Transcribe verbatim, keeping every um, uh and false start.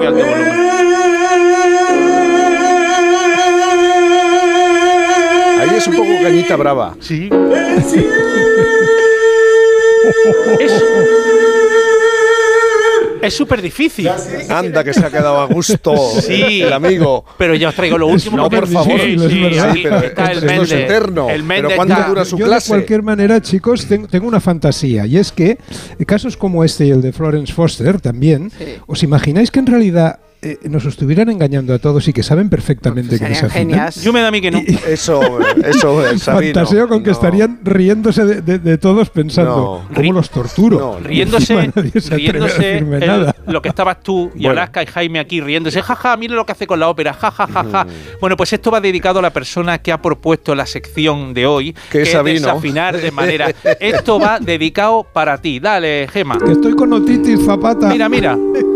alto volumen. Ahí es un poco Cañita Brava. Sí. Es... Es súper difícil. Anda, que se ha quedado a gusto sí, el amigo. Pero ya os traigo lo último. No, por favor. Sí, sí, sí, sí, pero está esto el es eterno. El pero ¿cuánto está... dura su Yo clase? de cualquier manera, chicos, tengo, tengo una fantasía. Y es que casos como este y el de Florence Foster también, sí. ¿Os imagináis que en realidad Eh, nos estuvieran engañando a todos y que saben perfectamente pues que desafinan? Yo me da a mí que no. Eso, eso es fantaseo con no, que no. estarían riéndose de, de, de todos pensando, no. ¿cómo los torturo? No, no. Riéndose, se riéndose el, nada. Lo que estabas tú y bueno. Alaska y Jaime aquí riéndose, jaja, mire lo que hace con la ópera, jajajaja. Ja, ja, ja. mm. Bueno, pues esto va dedicado a la persona que ha propuesto la sección de hoy, que, que es, es desafinar de manera. Esto va dedicado para ti. Dale, Gema. Que estoy con otitis, Zapata. Mira, mira.